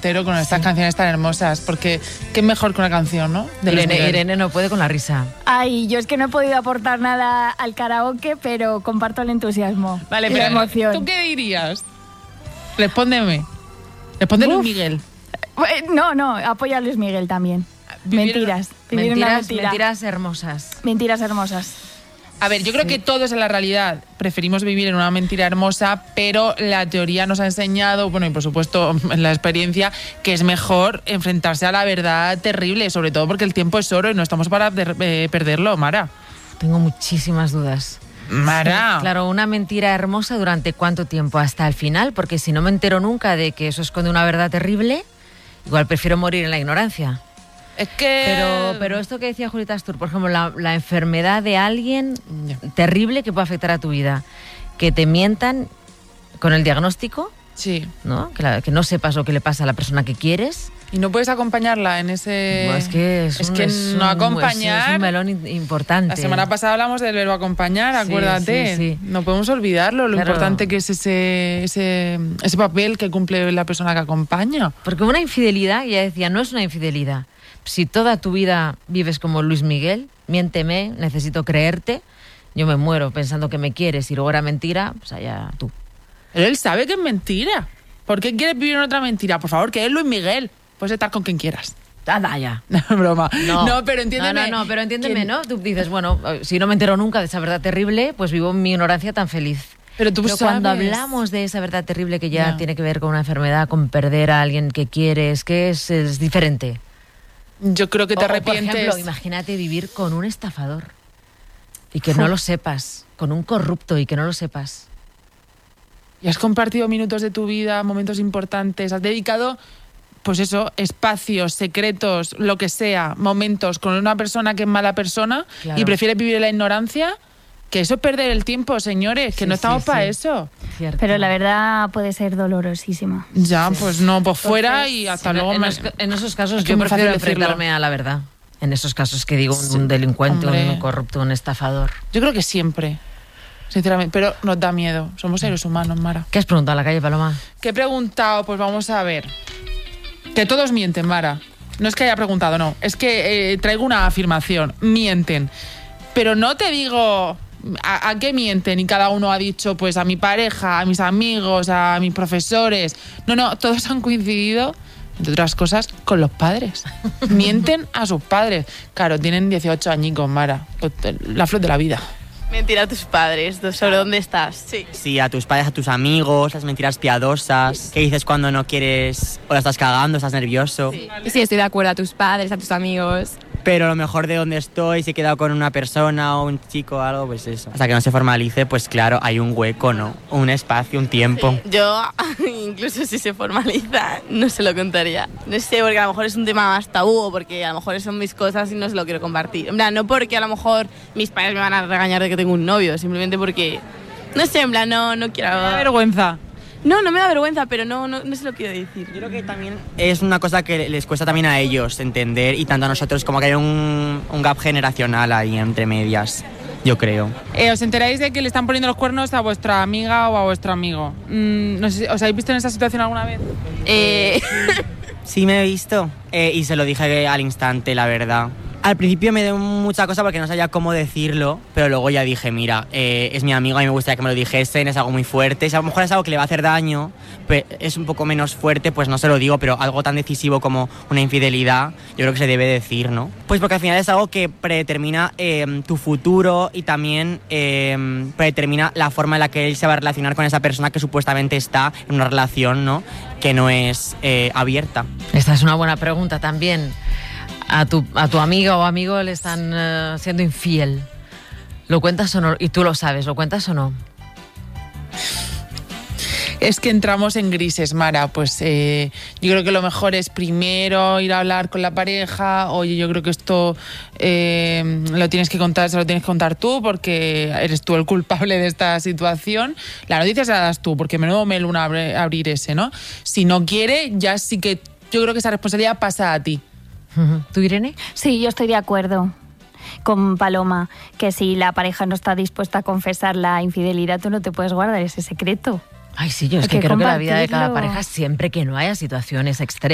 entero con estas canciones tan hermosas, porque qué mejor que una canción, ¿no? De Irene no puede con la risa. Ay, yo es que no he podido aportar nada al karaoke, pero comparto el entusiasmo. Vale, y pero la emoción. ¿tú qué dirías? Respóndeme. Respóndele Luis Miguel. No, apoya a Luis Miguel también. Mentiras hermosas. Mentiras hermosas. A ver, yo creo que todos en la realidad preferimos vivir en una mentira hermosa, pero la teoría nos ha enseñado, bueno, y por supuesto en la experiencia, que es mejor enfrentarse a la verdad terrible, sobre todo porque el tiempo es oro y no estamos para perderlo, Mara. Tengo muchísimas dudas. Mara. Sí, claro, una mentira hermosa ¿durante cuánto tiempo? Hasta el final, porque si no me entero nunca de que eso esconde una verdad terrible, igual prefiero morir en la ignorancia. Es que... Pero esto que decía Julieta Astur, por ejemplo, la enfermedad de alguien terrible que puede afectar a tu vida, que te mientan con el diagnóstico, sí, ¿no? Que no sepas lo que le pasa a la persona que quieres. Y no puedes acompañarla en ese... No, es que no acompañar... Es un melón importante. La semana pasada hablamos del verbo acompañar, acuérdate. Sí. No podemos olvidarlo, lo importante que es ese papel que cumple la persona que acompaña. Porque una infidelidad, ya decía, no es una infidelidad. Si toda tu vida vives como Luis Miguel, miénteme, necesito creerte, yo me muero pensando que me quieres y luego era mentira, pues allá tú. Pero él sabe que es mentira. ¿Por qué quieres vivir en otra mentira? Por favor, que es Luis Miguel. Puedes estar con quien quieras. Anda ya. No, broma. No, pero entiéndeme. No, pero entiéndeme, ¿no? Tú dices, bueno, si no me entero nunca de esa verdad terrible, pues vivo en mi ignorancia tan feliz. Pero cuando hablamos de esa verdad terrible que ya tiene que ver con una enfermedad, con perder a alguien que quieres, que es diferente. Yo creo que te arrepientes. Por ejemplo, imagínate vivir con un estafador y que no lo sepas, con un corrupto y que no lo sepas. Y has compartido minutos de tu vida, momentos importantes, has dedicado, pues eso, espacios, secretos, lo que sea, momentos con una persona que es mala persona, claro, y prefieres vivir en la ignorancia. Que eso es perder el tiempo, señores, que no estamos para eso. Cierto. Pero la verdad puede ser dolorosísima. Ya, pues no, pues fuera y hasta luego. En esos casos yo prefiero enfrentarme a la verdad. En esos casos que digo un delincuente, un corrupto, un estafador. Yo creo que siempre, sinceramente, pero nos da miedo. Somos seres humanos, Mara. ¿Qué has preguntado a la calle, Paloma? ¿Qué he preguntado? Pues vamos a ver. Que todos mienten, Mara. No es que haya preguntado, no. Es que traigo una afirmación. Mienten. Pero no te digo... ¿A qué mienten? Y cada uno ha dicho, pues a mi pareja, a mis amigos, a mis profesores. No, todos han coincidido, entre otras cosas, con los padres. Mienten a sus padres. Claro, tienen 18 añicos, Mara. La flor de la vida. Mentir a tus padres, sobre dónde estás. Sí, a tus padres, a tus amigos, las mentiras piadosas. ¿Qué dices cuando no quieres o la estás cagando, estás nervioso? Sí, estoy de acuerdo, a tus padres, a tus amigos. Pero lo mejor de donde estoy, si he quedado con una persona o un chico o algo, pues eso. Hasta que no se formalice, pues claro, hay un hueco, ¿no? Un espacio, un tiempo. Sí. Yo, incluso si se formaliza, no se lo contaría. No sé, porque a lo mejor es un tema más tabú, porque a lo mejor son mis cosas y no se lo quiero compartir. En plan, no porque a lo mejor mis padres me van a regañar de que tengo un novio, simplemente porque, no sé, en plan, no quiero... Me da vergüenza. No me da vergüenza, pero no se lo quiero decir. Yo creo que también es una cosa que les cuesta también a ellos entender, y tanto a nosotros, como que hay un gap generacional ahí entre medias, yo creo. ¿Os enteráis de que le están poniendo los cuernos a vuestra amiga o a vuestro amigo? No sé, ¿os habéis visto en esa situación alguna vez? Sí, me he visto. Y se lo dije al instante, la verdad. Al principio me dio mucha cosa porque no sabía cómo decirlo, pero luego ya dije, mira, es mi amigo, a mí me gustaría que me lo dijesen, es algo muy fuerte. Si a lo mejor es algo que le va a hacer daño, pero es un poco menos fuerte, pues no se lo digo, pero algo tan decisivo como una infidelidad, yo creo que se debe decir, ¿no? Pues porque al final es algo que predetermina tu futuro y también predetermina la forma en la que él se va a relacionar con esa persona que supuestamente está en una relación, ¿no? Que no es abierta. Esta es una buena pregunta también. A tu amiga o amigo le están siendo infiel. ¿Lo cuentas o no? Y tú lo sabes, ¿lo cuentas o no? Es que entramos en grises, Mara. Pues yo creo que lo mejor es primero ir a hablar con la pareja. Oye, yo creo que esto lo tienes que contar, se lo tienes que contar tú, porque eres tú el culpable de esta situación. La noticia se la das tú, porque menudo melón abrir ese, ¿no? Si no quiere, ya sí que yo creo que esa responsabilidad pasa a ti. ¿Tú, Irene? Sí, yo estoy de acuerdo con Paloma, que si la pareja no está dispuesta a confesar la infidelidad, tú no te puedes guardar ese secreto. Ay, sí, yo es que creo que la vida de cada pareja, siempre que no haya situaciones extremas,